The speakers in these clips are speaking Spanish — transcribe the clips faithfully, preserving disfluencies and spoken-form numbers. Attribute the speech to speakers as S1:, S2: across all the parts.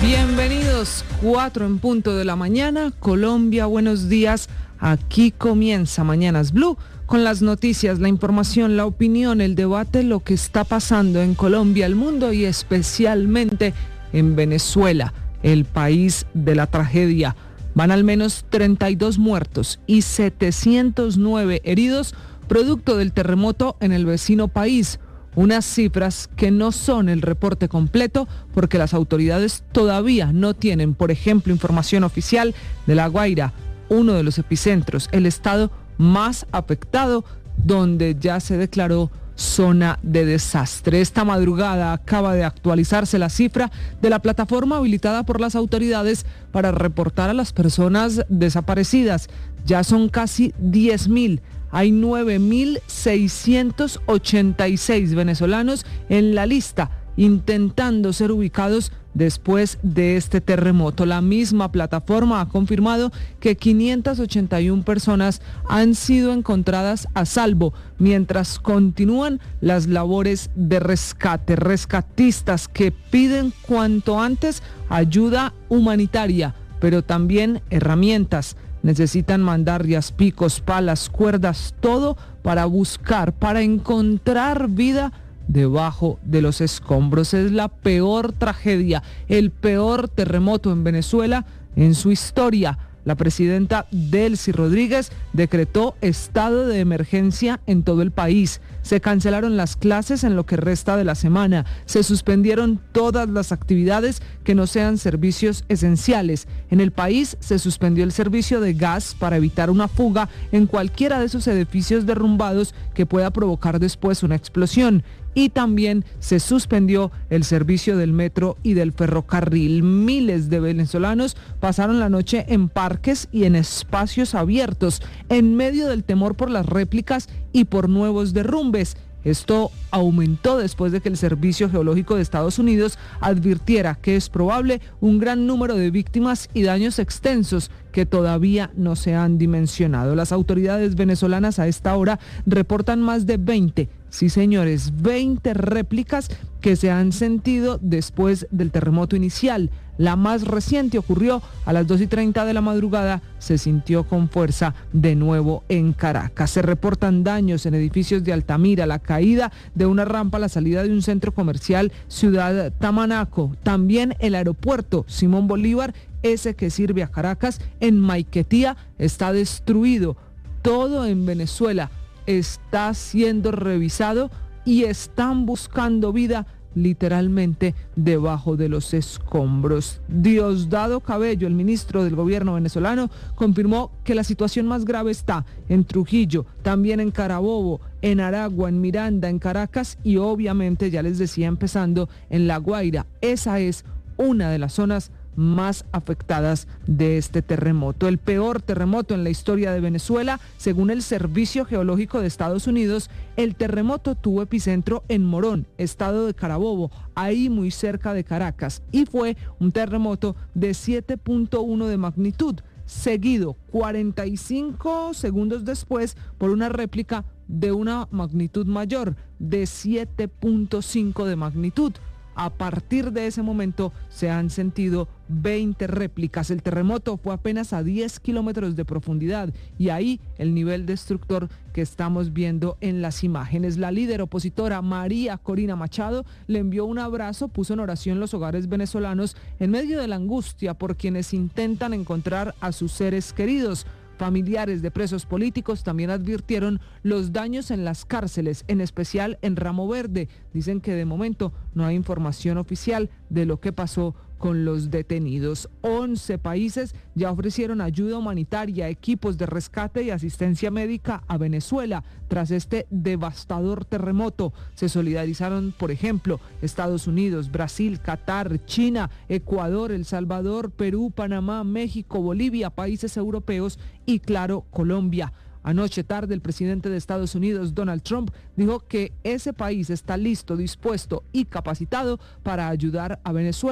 S1: Bienvenidos, cuatro en punto de la mañana, Colombia, buenos días. Aquí comienza Mañanas Blue con las noticias, la información, la opinión, el debate, lo que está pasando en Colombia, el mundo y especialmente en Venezuela, el país de la tragedia. Van al menos treinta y dos muertos y setecientos nueve heridos producto del terremoto en el vecino país. Unas cifras que no son el reporte completo porque las autoridades todavía no tienen, por ejemplo, información oficial de La Guaira, uno de los epicentros, el estado más afectado, donde ya se declaró zona de desastre. Esta madrugada acaba de actualizarse la cifra de la plataforma habilitada por las autoridades para reportar a las personas desaparecidas. Ya son casi diez mil. Hay nueve mil seiscientos ochenta y seis venezolanos en la lista, intentando ser ubicados después de este terremoto. La misma plataforma ha confirmado que quinientas ochenta y una personas han sido encontradas a salvo, mientras continúan las labores de rescate. Rescatistas que piden cuanto antes ayuda humanitaria, pero también herramientas. Necesitan mandarrias, picos, palas, cuerdas, todo para buscar, para encontrar vida debajo de los escombros. Es la peor tragedia, el peor terremoto en Venezuela en su historia. La presidenta Delcy Rodríguez decretó estado de emergencia en todo el país. Se cancelaron las clases en lo que resta de la semana. Se suspendieron todas las actividades que no sean servicios esenciales. En el país se suspendió el servicio de gas para evitar una fuga en cualquiera de esos edificios derrumbados que pueda provocar después una explosión. Y también se suspendió el servicio del metro y del ferrocarril. Miles de venezolanos pasaron la noche en parques y en espacios abiertos, en medio del temor por las réplicas y por nuevos derrumbes. Esto aumentó después de que el Servicio Geológico de Estados Unidos advirtiera que es probable un gran número de víctimas y daños extensos que todavía no se han dimensionado. Las autoridades venezolanas a esta hora reportan más de veinte, sí señores, veinte réplicas que se han sentido después del terremoto inicial. La más reciente ocurrió a las dos y treinta de la madrugada, se sintió con fuerza de nuevo en Caracas. Se reportan daños en edificios de Altamira, la caída de una rampa a la salida de un centro comercial Ciudad Tamanaco, también el aeropuerto Simón Bolívar, ese que sirve a Caracas, en Maiquetía, está destruido. Todo en Venezuela está siendo revisado y están buscando vida literalmente debajo de los escombros. Diosdado Cabello, el ministro del gobierno venezolano, confirmó que la situación más grave está en Trujillo, también en Carabobo, en Aragua, en Miranda, en Caracas y obviamente, ya les decía, empezando en La Guaira. Esa es una de las zonas más afectadas de este terremoto. El peor terremoto en la historia de Venezuela, según el Servicio Geológico de Estados Unidos. El terremoto tuvo epicentro en Morón, estado de Carabobo, ahí muy cerca de Caracas, y fue un terremoto de siete punto uno de magnitud, seguido cuarenta y cinco segundos después por una réplica de una magnitud mayor, de siete punto cinco de magnitud. A partir de ese momento se han sentido veinte réplicas. El terremoto fue apenas a diez kilómetros de profundidad y ahí el nivel destructor que estamos viendo en las imágenes. La líder opositora María Corina Machado le envió un abrazo, puso en oración los hogares venezolanos en medio de la angustia por quienes intentan encontrar a sus seres queridos. Familiares de presos políticos también advirtieron los daños en las cárceles, en especial en Ramo Verde. Dicen que de momento no hay información oficial de lo que pasó con los detenidos. once países ya ofrecieron ayuda humanitaria, equipos de rescate y asistencia médica a Venezuela tras este devastador terremoto. Se solidarizaron, por ejemplo, Estados Unidos, Brasil, Qatar, China, Ecuador, El Salvador, Perú, Panamá, México, Bolivia, países europeos y, claro, Colombia. Anoche tarde, el presidente de Estados Unidos, Donald Trump, dijo que ese país está listo, dispuesto y capacitado para ayudar a Venezuela.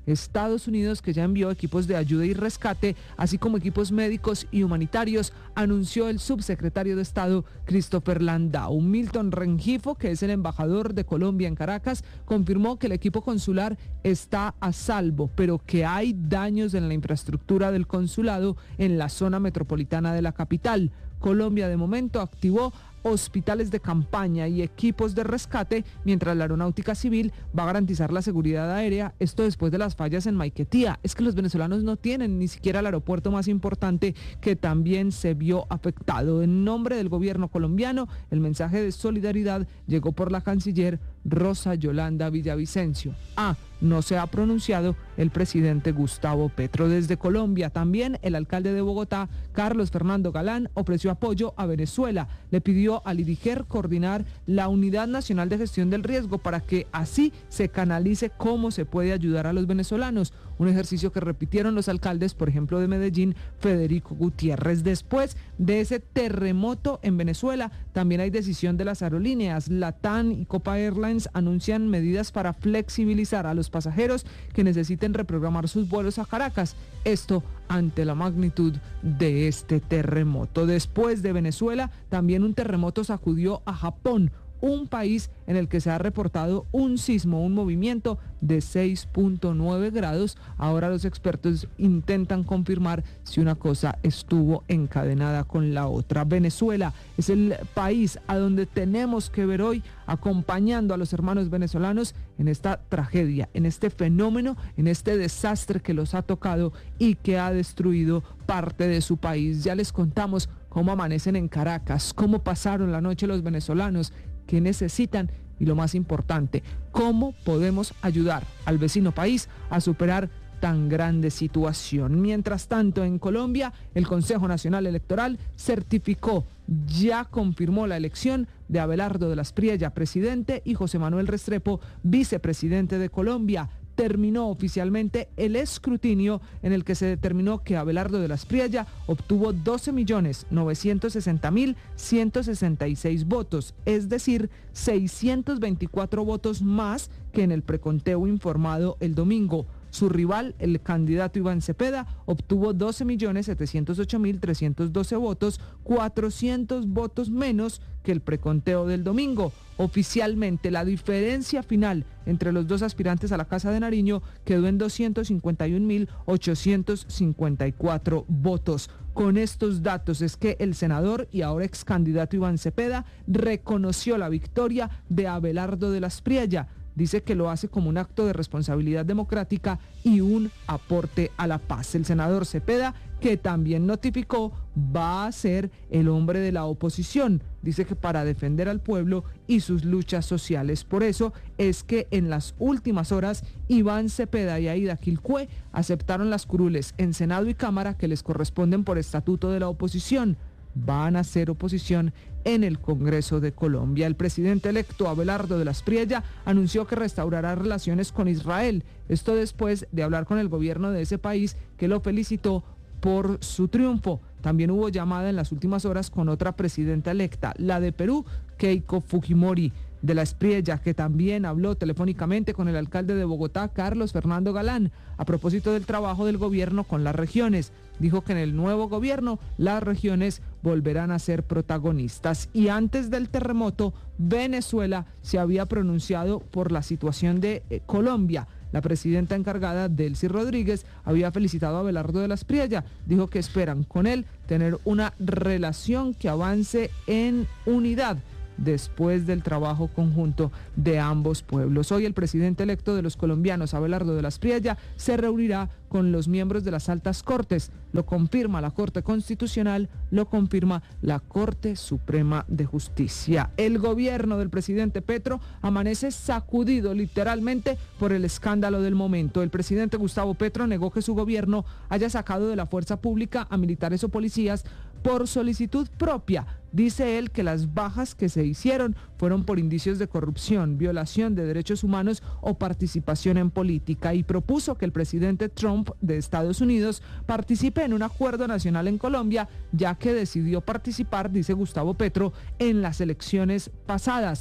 S1: Estados Unidos, que ya envió equipos de ayuda y rescate, así como equipos médicos y humanitarios, anunció el subsecretario de Estado Christopher Landau. Milton Rengifo, que es el embajador de Colombia en Caracas, confirmó que el equipo consular está a salvo, pero que hay daños en la infraestructura del consulado en la zona metropolitana de la capital. Colombia de momento activó hospitales de campaña y equipos de rescate, mientras la aeronáutica civil va a garantizar la seguridad aérea, esto después de las fallas en Maiquetía. Es que los venezolanos no tienen ni siquiera el aeropuerto más importante, que también se vio afectado. En nombre del gobierno colombiano, el mensaje de solidaridad llegó por la canciller Rosa Yolanda Villavicencio. Ah, no se ha pronunciado el presidente Gustavo Petro. Desde Colombia también el alcalde de Bogotá, Carlos Fernando Galán, ofreció apoyo a Venezuela. Le pidió al IDIGER coordinar la Unidad Nacional de Gestión del Riesgo para que así se canalice cómo se puede ayudar a los venezolanos. Un ejercicio que repitieron los alcaldes, por ejemplo, de Medellín, Federico Gutiérrez. Después de ese terremoto en Venezuela, también hay decisión de las aerolíneas. LATAM y Copa Airlines anuncian medidas para flexibilizar a los pasajeros que necesiten reprogramar sus vuelos a Caracas. Esto ante la magnitud de este terremoto. Después de Venezuela, también un terremoto sacudió a Japón, un país en el que se ha reportado un sismo, un movimiento de seis punto nueve grados. Ahora los expertos intentan confirmar si una cosa estuvo encadenada con la otra. Venezuela es el país a donde tenemos que ver hoy, acompañando a los hermanos venezolanos en esta tragedia, en este fenómeno, en este desastre que los ha tocado y que ha destruido parte de su país. Ya les contamos cómo amanecen en Caracas, cómo pasaron la noche los venezolanos, qué necesitan y, lo más importante, cómo podemos ayudar al vecino país a superar tan grande situación. Mientras tanto, en Colombia, el Consejo Nacional Electoral certificó, ya confirmó la elección de Abelardo de las Priella, presidente, y José Manuel Restrepo, vicepresidente de Colombia. Terminó oficialmente el escrutinio, en el que se determinó que Abelardo de las Priella obtuvo doce millones novecientos sesenta mil ciento sesenta y seis votos, es decir, seiscientos veinticuatro votos más que en el preconteo informado el domingo. Su rival, el candidato Iván Cepeda, obtuvo doce millones setecientos ocho mil trescientos doce votos, cuatrocientos votos menos que el preconteo del domingo. Oficialmente, la diferencia final entre los dos aspirantes a la Casa de Nariño quedó en doscientos cincuenta y un mil ochocientos cincuenta y cuatro votos. Con estos datos es que el senador y ahora ex candidato Iván Cepeda reconoció la victoria de Abelardo de las Priella. Dice que lo hace como un acto de responsabilidad democrática y un aporte a la paz. El senador Cepeda, que también notificó, va a ser el hombre de la oposición. Dice que para defender al pueblo y sus luchas sociales. Por eso es que en las últimas horas, Iván Cepeda y Aida Quilcué aceptaron las curules en Senado y Cámara que les corresponden por estatuto de la oposición. Van a hacer oposición en el Congreso de Colombia. El presidente electo Abelardo de las Priella anunció que restaurará relaciones con Israel. Esto después de hablar con el gobierno de ese país, que lo felicitó por su triunfo. También hubo llamada en las últimas horas con otra presidenta electa, la de Perú, Keiko Fujimori de las Priella, que también habló telefónicamente con el alcalde de Bogotá, Carlos Fernando Galán, a propósito del trabajo del gobierno con las regiones. Dijo que en el nuevo gobierno las regiones volverán a ser protagonistas. Y antes del terremoto, Venezuela se había pronunciado por la situación de eh, Colombia. La presidenta encargada, Delcy Rodríguez, había felicitado a Abelardo de las Priella. Dijo que esperan con él tener una relación que avance en unidad después del trabajo conjunto de ambos pueblos. Hoy el presidente electo de los colombianos, Abelardo de las Priella, se reunirá con los miembros de las altas cortes. Lo confirma la Corte Constitucional, lo confirma la Corte Suprema de Justicia. El gobierno del presidente Petro amanece sacudido literalmente por el escándalo del momento. El presidente Gustavo Petro negó que su gobierno haya sacado de la fuerza pública a militares o policías por solicitud propia. Dice él que las bajas que se hicieron fueron por indicios de corrupción, violación de derechos humanos o participación en política, y propuso que el presidente Trump de Estados Unidos participe en un acuerdo nacional en Colombia, ya que decidió participar, dice Gustavo Petro, en las elecciones pasadas.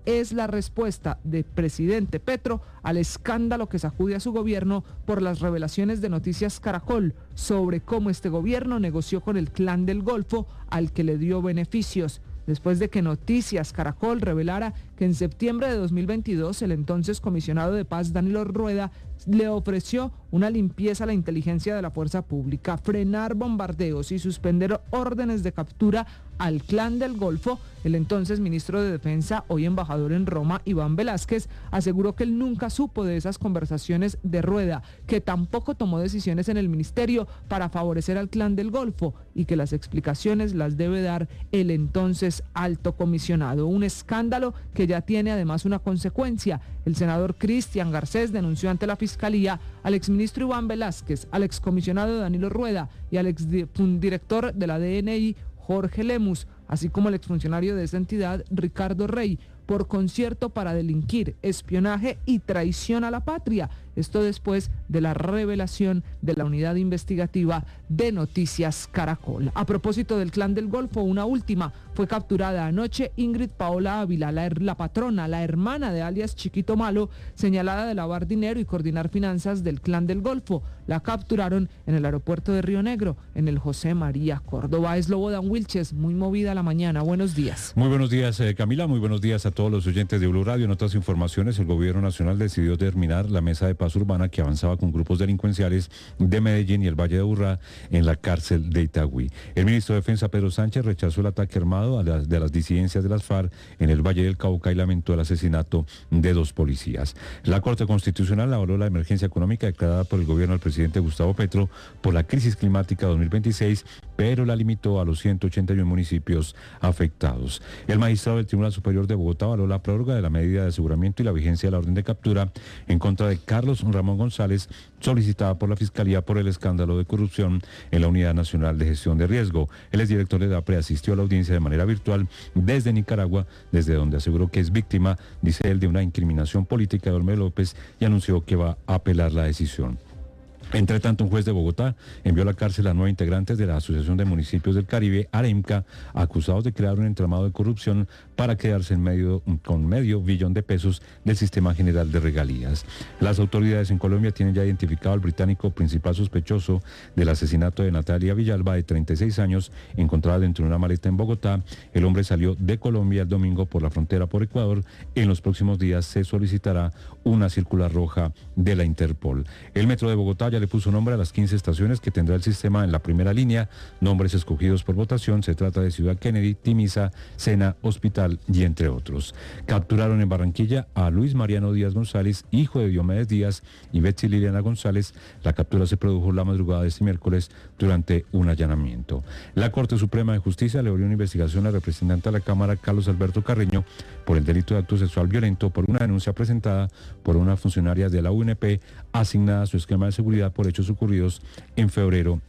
S1: es la respuesta del presidente Petro al escándalo que sacude a su gobierno por las revelaciones de Noticias Caracol sobre cómo este gobierno negoció con el Clan del Golfo al que le dio beneficios. Después de que Noticias Caracol revelara que en septiembre de dos mil veintidós el entonces comisionado de paz Danilo Rueda le ofreció una limpieza a la inteligencia de la fuerza pública, frenar bombardeos y suspender órdenes de captura al Clan del Golfo, el entonces ministro de Defensa, hoy embajador en Roma, Iván Velásquez, aseguró que él nunca supo de esas conversaciones de Rueda, que tampoco tomó decisiones en el ministerio para favorecer al Clan del Golfo y que las explicaciones las debe dar el entonces alto comisionado. Un escándalo que ya tiene además una consecuencia. El senador Cristian Garcés denunció ante la Fiscalía al exministro Iván Velásquez, al excomisionado Danilo Rueda y al exdirector de la D N I, Jorge Lemus, así como el exfuncionario de esa entidad, Ricardo Rey, por concierto para delinquir, espionaje y traición a la patria. Esto después de la revelación de la unidad investigativa de Noticias Caracol. A propósito del Clan del Golfo, una última. Fue capturada anoche Ingrid Paola Ávila, la, la patrona, la hermana de alias Chiquito Malo, señalada de lavar dinero y coordinar finanzas del Clan del Golfo. La capturaron en el aeropuerto de Río Negro, en el José María Córdoba. Es Lobodan Wilches, muy movida la mañana. Buenos días.
S2: Muy buenos días, eh, Camila. Muy buenos días a todos los oyentes de Blue Radio. En otras informaciones, el gobierno nacional decidió terminar la mesa de paz urbana que avanzaba con grupos delincuenciales de Medellín y el Valle de Aburrá en la cárcel de Itagüí. El ministro de Defensa, Pedro Sánchez, rechazó el ataque armado a las, de las disidencias de las FARC en el Valle del Cauca y lamentó el asesinato de dos policías. La Corte Constitucional avaló la emergencia económica declarada por el gobierno del presidente Gustavo Petro por la crisis climática dos mil veintiséis, pero la limitó a los ciento ochenta y uno municipios afectados. El magistrado del Tribunal Superior de Bogotá avaló la prórroga de la medida de aseguramiento y la vigencia de la orden de captura en contra de Carlos Ramón González, solicitada por la Fiscalía por el escándalo de corrupción en la Unidad Nacional de Gestión de Riesgo. El exdirector de DAPRE asistió a la audiencia de manera virtual desde Nicaragua, desde donde aseguró que es víctima, dice él, de una incriminación política de Olmedo López y anunció que va a apelar la decisión. Entre tanto, un juez de Bogotá envió a la cárcel a nueve integrantes de la Asociación de Municipios del Caribe, AREMCA, acusados de crear un entramado de corrupción para quedarse en medio, con medio billón de pesos del Sistema General de Regalías. Las autoridades en Colombia tienen ya identificado al británico principal sospechoso del asesinato de Natalia Villalba, de treinta y seis años, encontrada dentro de una maleta en Bogotá. El hombre salió de Colombia el domingo por la frontera por Ecuador. En los próximos días se solicitará una circular roja de la Interpol. El Metro de Bogotá ya le puso nombre a las quince estaciones que tendrá el sistema en la primera línea, nombres escogidos por votación. Se trata de Ciudad Kennedy, Timisa, Sena, Hospital y entre otros. Capturaron en Barranquilla a Luis Mariano Díaz González, hijo de Diomedes Díaz y Betsy Liliana González. La captura se produjo la madrugada de este miércoles durante un allanamiento. La Corte Suprema de Justicia le abrió una investigación al representante de la Cámara, Carlos Alberto Carreño, por el delito de acto sexual violento por una denuncia presentada por una funcionaria de la U N P asignada a su esquema de seguridad por hechos ocurridos en febrero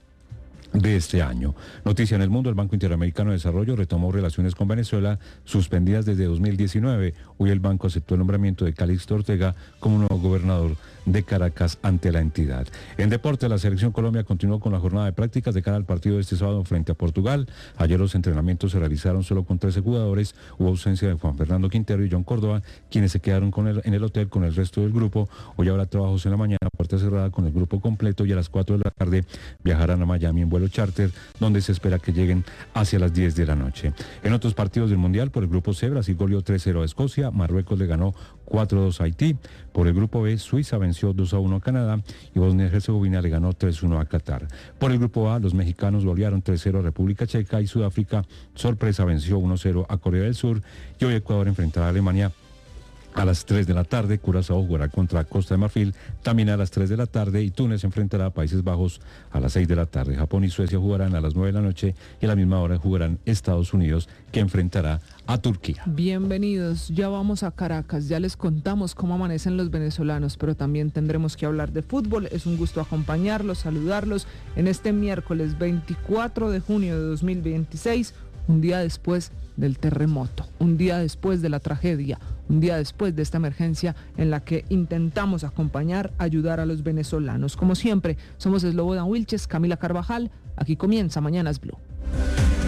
S2: de este año. Noticia en el mundo: el Banco Interamericano de Desarrollo retomó relaciones con Venezuela suspendidas desde dos mil diecinueve. Hoy el banco aceptó el nombramiento de Calixto Ortega como nuevo gobernador de Caracas ante la entidad. En deporte, la Selección Colombia continuó con la jornada de prácticas de cara al partido de este sábado frente a Portugal. Ayer los entrenamientos se realizaron solo con trece jugadores. Hubo ausencia de Juan Fernando Quintero y John Córdoba, quienes se quedaron con el, en el hotel con el resto del grupo. Hoy habrá trabajos en la mañana, puerta cerrada con el grupo completo, y a las cuatro de la tarde viajarán a Miami en vuelo charter, donde se espera que lleguen hacia las diez de la noche. En otros partidos del Mundial, por el grupo C, Brasil goleó tres cero a Escocia, Marruecos le ganó cuatro dos a Haití. Por el grupo B, Suiza venció dos a uno a Canadá y Bosnia y Herzegovina le ganó tres uno a Qatar. Por el grupo A, los mexicanos golearon tres cero a República Checa y Sudáfrica, sorpresa, venció uno cero a Corea del Sur. Y hoy Ecuador enfrentará a Alemania a las tres de la tarde. Curazao jugará contra Costa de Marfil también a las tres de la tarde, y Túnez enfrentará a Países Bajos a las seis de la tarde. Japón y Suecia jugarán a las nueve de la noche y a la misma hora jugarán Estados Unidos, que enfrentará a Turquía.
S1: Bienvenidos, ya vamos a Caracas, ya les contamos cómo amanecen los venezolanos, pero también tendremos que hablar de fútbol. Es un gusto acompañarlos, saludarlos en este miércoles veinticuatro de junio de dos mil veintiséis, un día después del terremoto, un día después de la tragedia, un día después de esta emergencia en la que intentamos acompañar, ayudar a los venezolanos. Como siempre, somos Slobodan Wilches, Camila Carvajal. Aquí comienza Mañanas Blue.